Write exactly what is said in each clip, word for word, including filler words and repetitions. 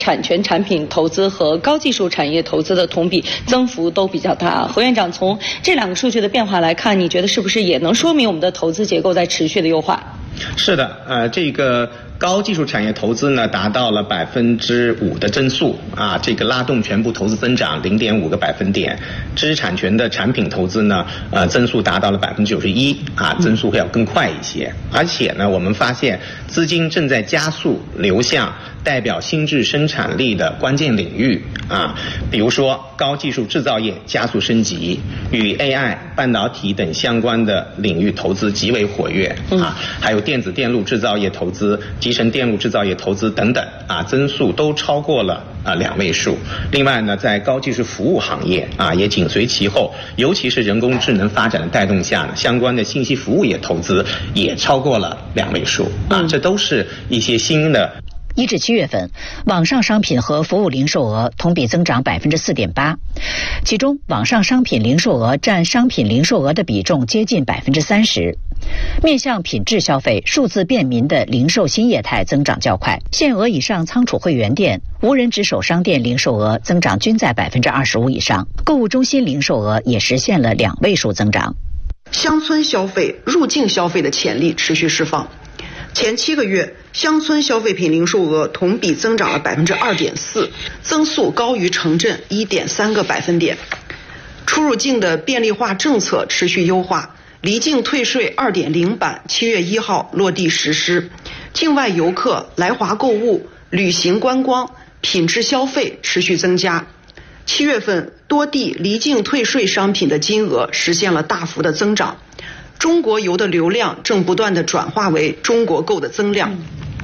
产权产品投资和高技术产业投资的同比增幅都比较大。何院长，从这两个数据的变化来看，你觉得是不是也能说明我们的投资结构在持续的优化？ 是的，呃，这个高技术产业投资呢达到了百分之五的增速啊，这个拉动全部投资增长零点五个百分点。知识产权的产品投资呢，呃，增速达到了百分之九十一啊，增速会要更快一些。而且呢，我们发现资金正在加速流向代表新质生产力的关键领域啊，比如说高技术制造业加速升级，与 A I、半导体等相关的领域投资极为活跃啊，还有电子电路制造业投资、集成电路制造业投资等等啊，增速都超过了啊两位数。另外呢，在高技术服务行业啊也紧随其后，尤其是人工智能发展的带动下呢，相关的信息服务业投资也超过了两位数啊，这都是一些新的。 一至七月份，网上商品和服务零售额同比增长百分之四点八，其中网上商品零售额占商品零售额的比重接近百分之三十。面向品质消费、数字便民的零售新业态增长较快，限额以上仓储会员店、无人值守商店零售额增长均在百分之二十五以上，购物中心零售额也实现了两位数增长。 乡村消费、入境消费的潜力持续释放。前七个月，乡村消费品零售额同比增长了百分之二点四，增速高于城镇一点三个百分点。出入境的便利化政策持续优化，离境退税二点零版七月一号落地实施，境外游客来华购物、旅行观光、品质消费持续增加。七月份多地离境退税商品的金额实现了大幅的增长。中国游的流量正不断地转化为中国购的增量。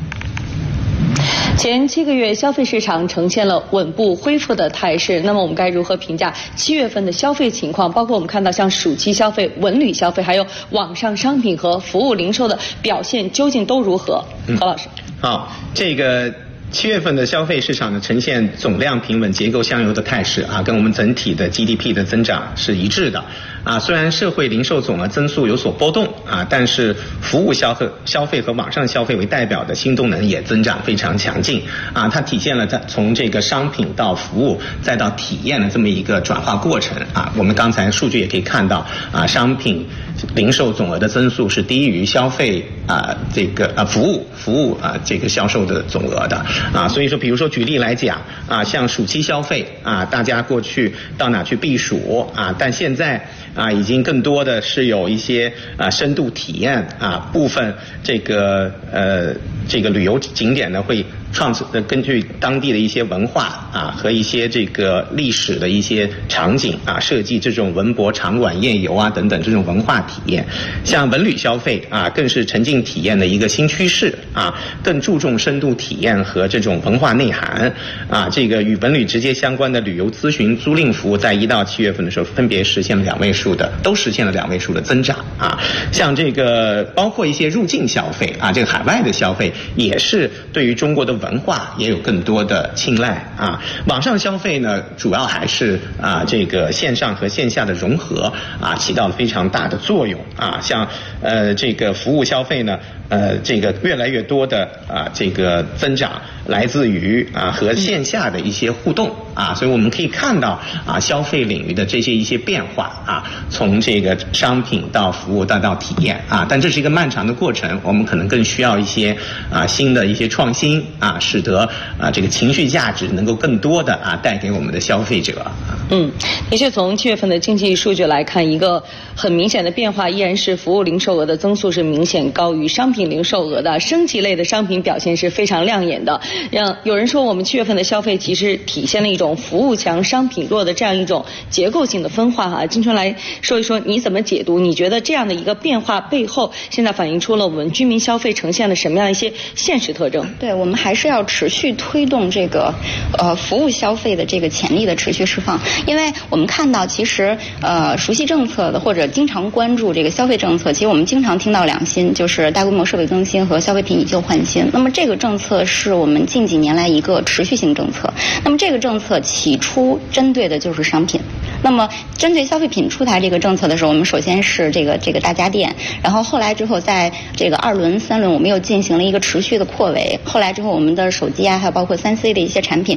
前七个月消费市场呈现了稳步恢复的态势，那么我们该如何评价七月份的消费情况？包括我们看到像暑期消费、文旅消费，还有网上商品和服务零售的表现究竟都如何？何老师。 好，这个。七月份的消费市场呢，呈现总量平稳、结构相由的态势啊，跟我们整体的 G D P 的增长是一致的啊。虽然社会零售总额增速有所波动啊，但是服务消费、消费和网上消费为代表的新动能也增长非常强劲啊。它体现了在从这个商品到服务再到体验的这么一个转化过程啊。我们刚才数据也可以看到啊，商品零售总额的增速是低于消费啊这个啊服务服务啊这个销售的总额的。啊，所以说，比如说举例来讲啊，像暑期消费啊，大家过去到哪去避暑啊，但现在啊，已经更多的是有一些啊深度体验啊，部分这个呃这个旅游景点呢会创呃根据当地的一些文化啊和一些这个历史的一些场景啊，设计这种文博场馆宴游啊等等这种文化体验。像文旅消费啊，更是沉浸体验的一个新趋势啊，更注重深度体验和这种文化内涵啊。这个与文旅直接相关的旅游咨询租赁服务，在一到七月份的时候分别实现了两位数的，都实现了两位数的增长啊。像这个包括一些入境消费啊，这个海外的消费也是对于中国的文化也有更多的青睐啊。网上消费呢，主要还是啊这个线上和线下的融合啊，起到了非常大的作用啊。像呃这个服务消费呢，呃这个越来越多的啊这个增长来自于啊和线下的一些互动啊，所以我们可以看到啊消费领域的这些一些变化啊，从这个商品到服务到到体验啊，但这是一个漫长的过程，我们可能更需要一些啊新的一些创新啊，使得啊这个情绪价值能够更多的啊带给我们的消费者。 嗯，的确从七月份的经济数据来看，一个很明显的变化依然是服务零售额的增速是明显高于商品零售额的，升级类的商品表现是非常亮眼的。让有人说我们七月份的消费其实体现了一种服务强商品弱的这样一种结构性的分化哈。金春来说一说你怎么解读？你觉得这样的一个变化背后，现在反映出了我们居民消费呈现了什么样一些现实特征？ 对，我们还是要持续推动这个呃服务消费的这个潜力的持续释放，因为我们看到其实呃熟悉政策的或者经常关注这个消费政策，其实我们经常听到两新，就是大规模设备更新和消费品以旧换新。那么这个政策是我们近几年来一个持续性政策。那么这个政策起初针对的就是商品， 那么针对消费品出台这个政策的时候，我们首先是这个这个大家电，然后后来之后在这个二轮、三轮，我们又进行了一个持续的扩围。后来之后，我们的手机啊，还有包括三 C 的一些产品，